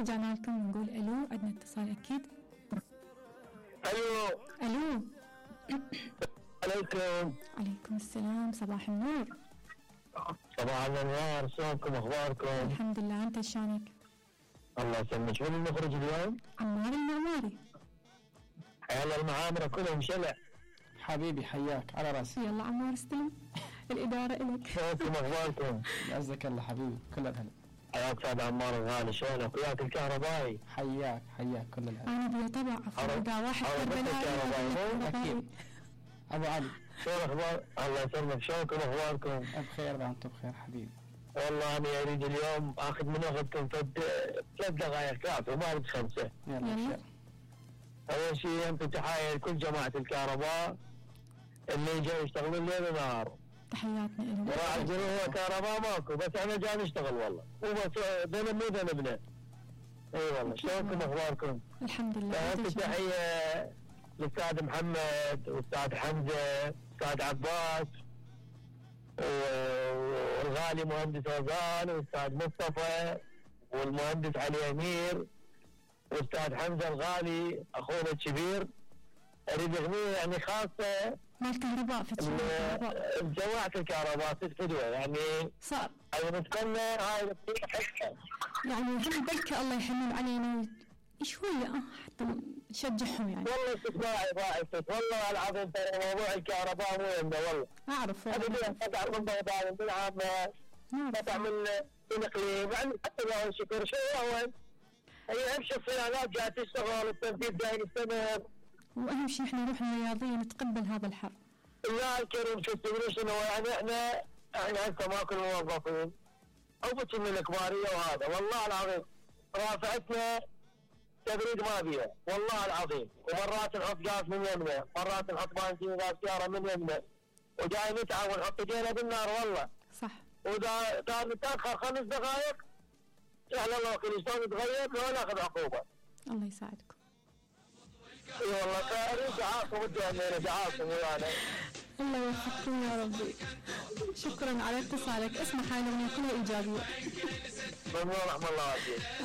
رجعنا لكم نقول الو. عندنا اتصال اكيد. الو. الو. عليكم. عليكم السلام، صباح النور. صباح الانوار، شلونكم اخباركم؟ الحمد لله، انت شلونك؟ الله يسلمك. وين المخرج اليوم؟ عمار المعماري. حيالله المعامرة كلهم شلع. حبيبي حياك على راسي. يلا عمار استلم الإدارة إلك. شلونكم اخباركم؟ يعزك الله حبيبي، كل الهلا. حياك سعد عمار الغالي، شلونك؟ وياك الكهربائي؟ حياك كل الهلا. أنا بيا طبع عفوا واحد كهربائي. أكيد. أبو علي شلون اخبار؟ الله يسلمك، شلونكم اخباركم؟ بخير وأنتم بخير حبيبي. والله أنا أريد اليوم آخذ من وقتكم 3 دقائق كافي، ما أريد 5. يلا. أول شيء أنتم تحية لكل جماعة الكهرباء اللي جاي يشتغلون ليل ونهار. تحياتنا لهم. وراح هو كهرباء ماكو، بس احنا جاي نشتغل والله، وبس ذنبنا. اي والله. شلونكم اخباركم؟ الحمد لله. تحية للأستاذ محمد والأستاذ حمزة والأستاذ عباس والغالي مهندس وزان والأستاذ مصطفى والمهندس علي أمير والأستاذ حمزة الغالي أخونا الكبير. أريد أغنية يعني خاصة مال كهرباء في جماعة الكهرباء تدفدوا يعني صار. أيوة نتمنى هاي يعني هم بلكي الله يحنن علينا شوية حتى نشجعهم يعني. والله استثنائي ضاعفت والله العظيم، ترى موضوع الكهرباء مو عندنا والله. أعرف هذا اللي قطع من بغداد من عامة قطع من الإقليم يعني حتى لو شكر شيء أول هي أهم شيء الصيانات جاي تشتغل، التنفيذ جاي يستمر، وأهم شيء إحنا روحنا الرياضية نتقبل هذا الحر. الله الكريم شو تدري شنو يعني احنا هسه ماكو موظفين او بتشم الكباريه وهذا والله العظيم رافعتنا تبريد ما بيها والله العظيم، ومرات نحط غاز من يمنا، مرات نحط بنزين غاز سياره من يمنا، وجاي نتعاون نحط ايدينا بالنار والله. صح. وإذا صار نتاخر 5 دقائق يعني الله وكيل شلون نتغير لو ناخذ عقوبه. الله يساعدكم. اي والله اريد اعاقب الدنيا اعاقب ويانا. الله يوفقكم يا ربي. شكرا على اتصالك. اسمع هاي الاغنيه كلها ايجابيه. ممنون رحم الله عليك.